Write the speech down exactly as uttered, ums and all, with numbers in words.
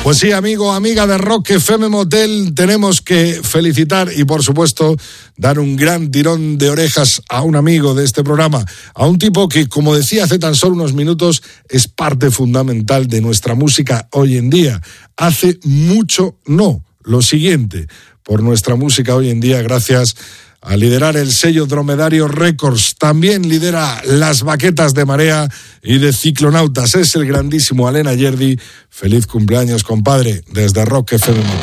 Pues sí, amigo, amiga de Rock F M Motel, tenemos que felicitar y, por supuesto, dar un gran tirón de orejas a un amigo de este programa, a un tipo que, como decía hace tan solo unos minutos, es parte fundamental de nuestra música hoy en día. Hace mucho, no, lo siguiente, por nuestra música hoy en día, gracias a liderar el sello Dromedario Records. También lidera las baquetas de Marea y de Ciclonautas. Es el grandísimo Alén Ayerdi. Feliz cumpleaños, compadre, desde Rock F M.